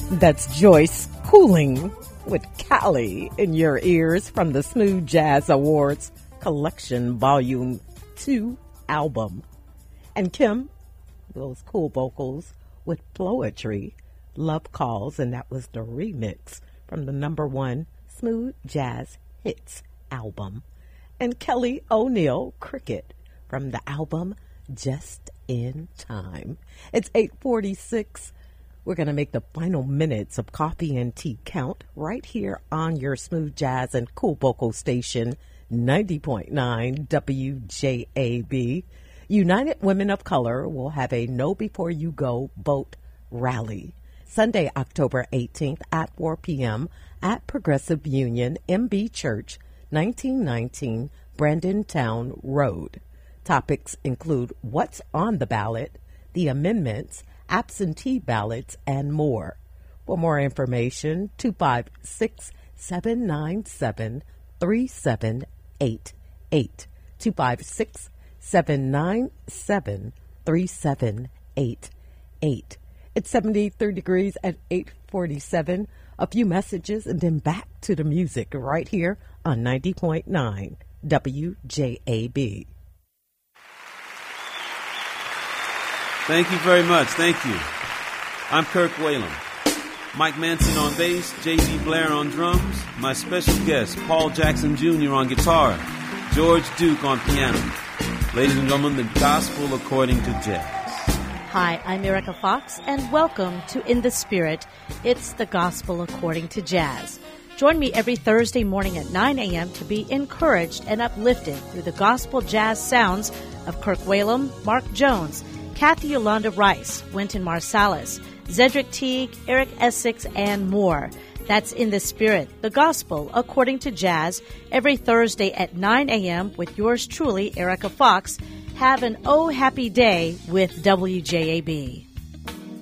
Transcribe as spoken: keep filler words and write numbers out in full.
That's Joyce Cooling with Cali in your ears from the Smooth Jazz Awards Collection Volume two album. And Kim, those cool vocals with Poetry, Love Calls, and that was the remix from the number one Smooth Jazz Hits album. And Kelly O'Neill, Cricket, from the album Just in Time. It's eight forty-six. We're going to make the final minutes of Coffee and Tea count right here on your Smooth Jazz and Cool Vocal station, ninety point nine W J A B. United Women of Color will have a Know Before You Go boat rally Sunday, October eighteenth at four p.m. at Progressive Union M B Church, nineteen nineteen Brandon Town Road. Topics include what's on the ballot, the amendments, absentee ballots, and more. For more information, two five six, seven nine seven, three seven eight eight. two five six, seven nine seven, three seven eight eight. It's seventy-three degrees at eight forty-seven. A few messages and then back to the music right here on ninety point nine W J A B. Thank you very much. Thank you. I'm Kirk Whalum. Mike Manson on bass, J D Blair on drums, my special guest, Paul Jackson Junior on guitar, George Duke on piano. Ladies and gentlemen, the gospel according to jazz. Hi, I'm Erica Fox, and welcome to In the Spirit. It's the gospel according to jazz. Join me every Thursday morning at nine a.m. to be encouraged and uplifted through the gospel jazz sounds of Kirk Whalum, Mark Jones, Kathy Yolanda Rice, Wynton Marsalis, Zedric Teague, Eric Essex, and more. That's In the Spirit, the gospel according to jazz, every Thursday at nine a.m. with yours truly, Erica Fox. Have an oh happy day with W J A B.